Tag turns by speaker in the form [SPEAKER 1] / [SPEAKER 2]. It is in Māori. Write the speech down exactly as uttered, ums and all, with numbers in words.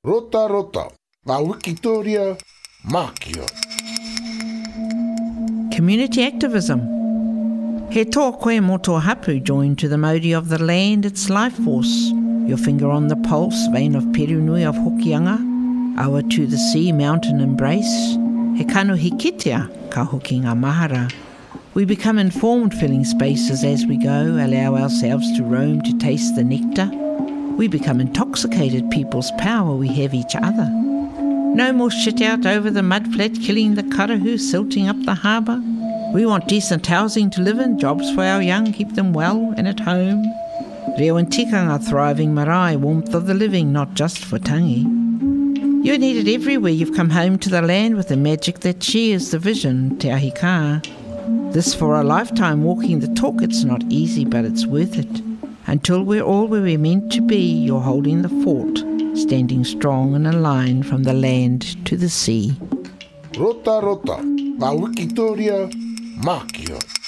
[SPEAKER 1] Rota rota, ngā Wikitoria, Mākia.
[SPEAKER 2] Community activism. He tō koe mō tō hapu joined to the mauri of the land, its life force. Your finger on the pulse, vein of Perunui of Hokianga. Awa to the sea, mountain embrace. He kanu hikitea, ka hoki ngā mahara. We become informed, filling spaces as we go, allow ourselves to roam to taste the nectar. We become intoxicated, people's power, we have each other. No more shit out over the mudflat, killing the karahu, silting up the harbour. We want decent housing to live in, jobs for our young, keep them well and at home. Reo and tikanga, thriving marae, warmth of the living, not just for tangi. You're needed everywhere, you've come home to the land with the magic that shares the vision, te ahi ka. This for a lifetime, walking the talk, it's not easy, but it's worth it. Until we're all where we're meant to be, you're holding the fort, standing strong in a line from the land to the sea.
[SPEAKER 1] Rota rota, ngā Wikitoria, Mākia.